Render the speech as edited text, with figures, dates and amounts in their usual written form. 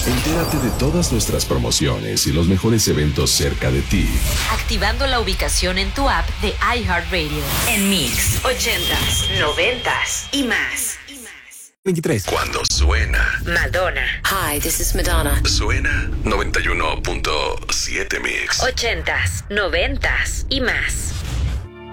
Entérate de todas nuestras promociones y los mejores eventos cerca de ti. Activando la ubicación en tu app de iHeartRadio. En Mix 80s, 90s y más. 23. Cuando suena. Madonna. Hi, this is Madonna. Suena 91.7 Mix. 80s, 90s y más.